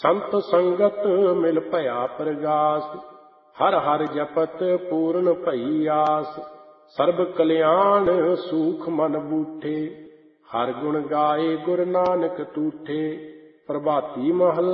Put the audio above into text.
ਸੰਤ ਸੰਗਤ ਮਿਲ ਭਇਆ ਪ੍ਰਗਾਸ, ਹਰ ਹਰ ਜਪਤ ਪੂਰਨ ਭਈ ਆਸ। ਸਰਬ ਕਲਿਆਣ ਸੂਖ ਮਨ ਬੂਠੇ, ਹਰ ਗੁਣ ਗਾਏ ਗੁਰ ਨਾਨਕ ਤੂਠੇ। ਪ੍ਰਭਾਤੀ ਮਹੱਲਾ